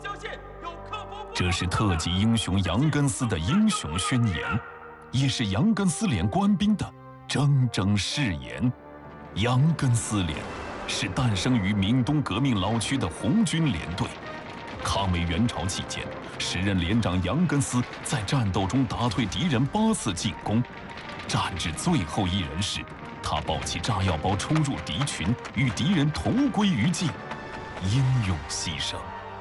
这是特级英雄杨根思的英雄宣言，也是杨根思连官兵的铮铮誓言。杨根思连是诞生于闽东革命老区的红军连队。抗美援朝期间，时任连长杨根思在战斗中打退敌人8次进攻，战至最后一人时，他抱起炸药包冲入敌群，与敌人同归于尽，英勇牺牲。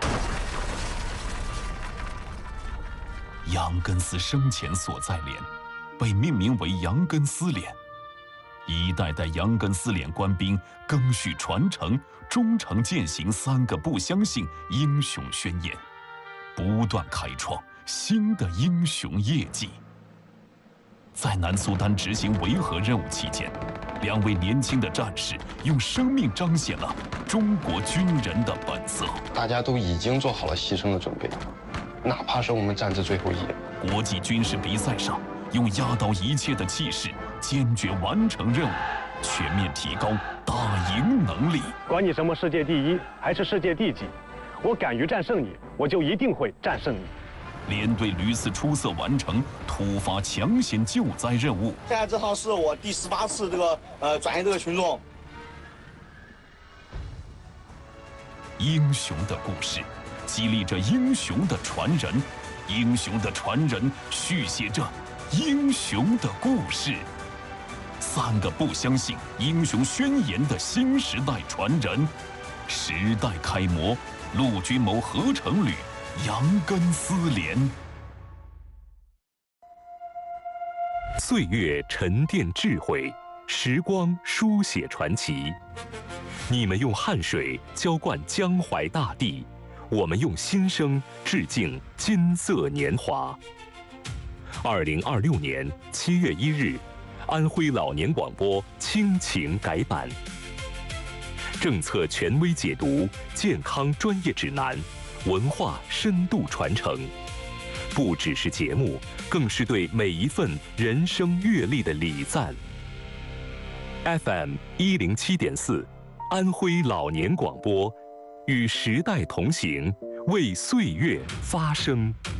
杨根思生前所在连被命名为杨根思连，一代代杨根思连官兵赓续传承，忠诚践行3个不相信英雄宣言，不断开创新的英雄业绩。在南苏丹执行维和任务期间，2位年轻的战士用生命彰显了中国军人的本色。 大家都已经做好了牺牲的准备，哪怕是我们战至最后一人。 国际军事比赛上，用压倒一切的气势，坚决完成任务，全面提高打赢能力。 管你什么世界第1还是世界第几，我敢于战胜你，我就一定会战胜你。 连队屡次出色完成突发抢险救灾任务。 现在这趟是我第18次转移这个群众。 英雄的故事，激励着英雄的传人，英雄的传人续写着英雄的故事。3个不相信英雄宣言的新时代传人，时代楷模，陆军某合成旅杨根思连。 岁月沉淀智慧，时光书写传奇。你们用汗水浇灌江淮大地，我们用心声致敬金色年华。2026年7月1日，安徽老年广播亲情改版，政策权威解读，健康专业指南，文化深度传承，不只是节目，更是对每一份人生阅历的礼赞。FM 107.4，安徽老年广播，与时代同行，为岁月发声。